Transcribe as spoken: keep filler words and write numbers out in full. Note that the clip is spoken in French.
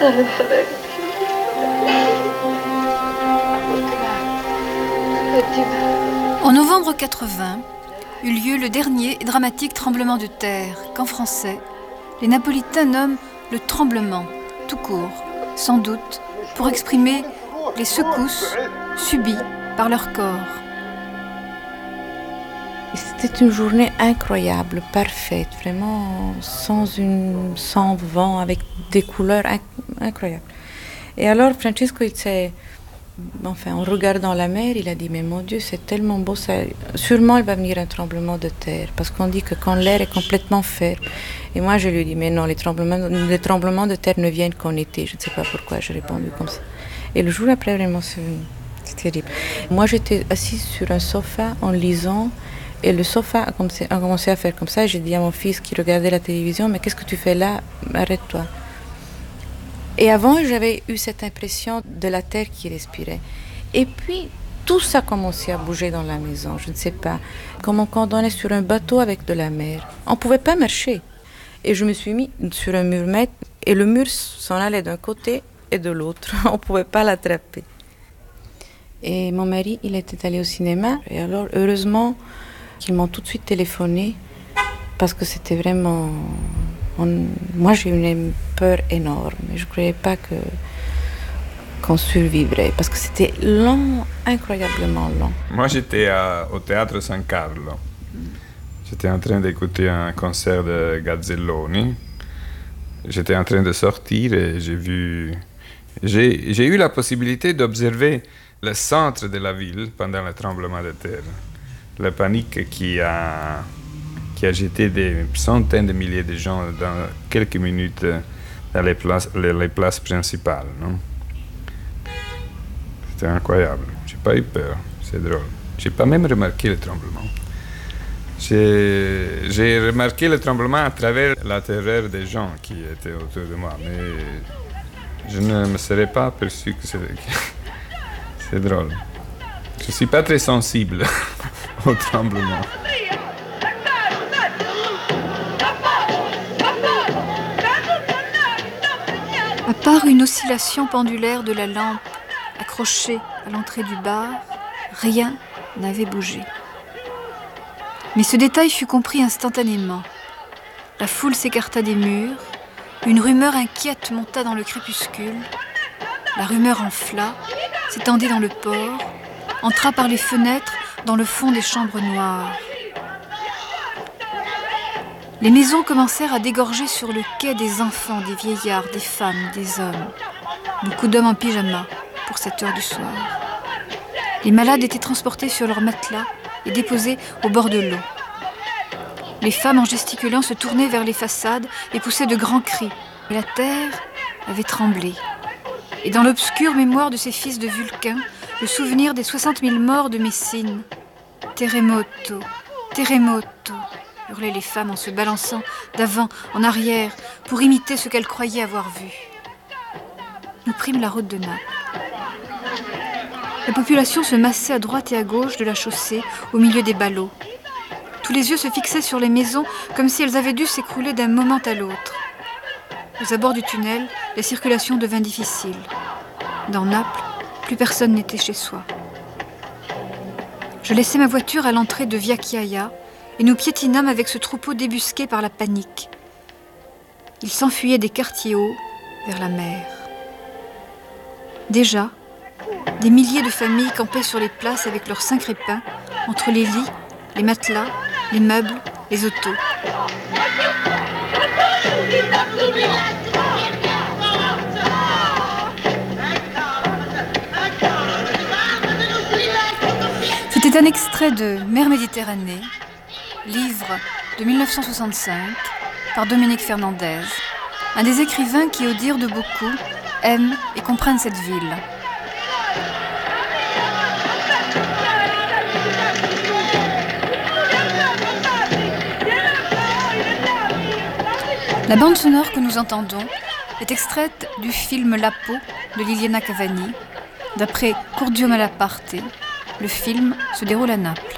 En novembre quatre-vingts, eut lieu le dernier et dramatique tremblement de terre qu'en français, les Napolitains nomment le tremblement, tout court, sans doute, pour exprimer les secousses subies par leur corps. C'était une journée incroyable, parfaite, vraiment sans, une, sans vent, avec des couleurs inc- incroyables. Et alors Francesco, il s'est, enfin, en regardant la mer, il a dit « Mais mon Dieu, c'est tellement beau, ça, sûrement il va venir un tremblement de terre. » Parce qu'on dit que quand l'air est complètement ferme. Et moi, je lui ai dit « Mais non, les tremblements, les tremblements de terre ne viennent qu'en été. » Je ne sais pas pourquoi j'ai répondu comme ça. Et le jour après, vraiment, c'est, c'est terrible. Moi, j'étais assise sur un sofa en lisant. Et le sofa a commencé, a commencé à faire comme ça. J'ai dit à mon fils qui regardait la télévision, mais qu'est-ce que tu fais là? Arrête-toi. Et avant, j'avais eu cette impression de la terre qui respirait. Et puis, tout ça commençait à bouger dans la maison. Je ne sais pas. Comme quand on est sur un bateau avec de la mer. On ne pouvait pas marcher. Et je me suis mis sur un mur mètre. Et le mur s'en allait d'un côté et de l'autre. On ne pouvait pas l'attraper. Et mon mari, il était allé au cinéma. Et alors, heureusement, qu'ils m'ont tout de suite téléphoné parce que c'était vraiment... On... Moi, j'ai eu une peur énorme. Je ne croyais pas que... qu'on survivrait parce que c'était long, incroyablement long. Moi, j'étais à... au Théâtre San Carlo. J'étais en train d'écouter un concert de Gazzelloni. J'étais en train de sortir et j'ai vu... J'ai, j'ai eu la possibilité d'observer le centre de la ville pendant le tremblement de terre. La panique qui a, qui a jeté des centaines de milliers de gens dans quelques minutes dans les places, les, les places principales. Non? C'était incroyable. J'ai pas eu peur. C'est drôle. J'ai pas même remarqué le tremblement. J'ai, j'ai remarqué le tremblement à travers la terreur des gens qui étaient autour de moi. Mais je ne me serais pas aperçu que c'était... C'est drôle. Je suis pas très sensible au tremblement. À part une oscillation pendulaire de la lampe accrochée à l'entrée du bar, rien n'avait bougé. Mais ce détail fut compris instantanément. La foule s'écarta des murs, une rumeur inquiète monta dans le crépuscule, la rumeur enfla, s'étendit dans le port, entra par les fenêtres dans le fond des chambres noires. Les maisons commencèrent à dégorger sur le quai des enfants, des vieillards, des femmes, des hommes. Beaucoup d'hommes en pyjama pour cette heure du soir. Les malades étaient transportés sur leurs matelas et déposés au bord de l'eau. Les femmes en gesticulant se tournaient vers les façades et poussaient de grands cris. Et la terre avait tremblé. Et dans l'obscure mémoire de ces fils de Vulcain, le souvenir des soixante mille morts de Messine. Terremoto, terremoto, hurlaient les femmes en se balançant d'avant en arrière pour imiter ce qu'elles croyaient avoir vu. Nous prîmes la route de Naples. La population se massait à droite et à gauche de la chaussée, au milieu des ballots. Tous les yeux se fixaient sur les maisons comme si elles avaient dû s'écrouler d'un moment à l'autre. Aux abords du tunnel, la circulation devint difficile. Dans Naples, plus personne n'était chez soi. Je laissai ma voiture à l'entrée de Via Chiaia et nous piétinâmes avec ce troupeau débusqué par la panique. Il s'enfuyait des quartiers hauts vers la mer. Déjà, des milliers de familles campaient sur les places avec leurs cinq crépins, entre les lits, les matelas, les meubles, les autos. C'était un extrait de Mer Méditerranée, livre de mille neuf cent soixante-cinq, par Dominique Fernandez, un des écrivains qui, au dire de beaucoup, aiment et comprennent cette ville. La bande sonore que nous entendons est extraite du film La peau de Liliana Cavani, d'après Curzio Malaparte. Le film se déroule à Naples.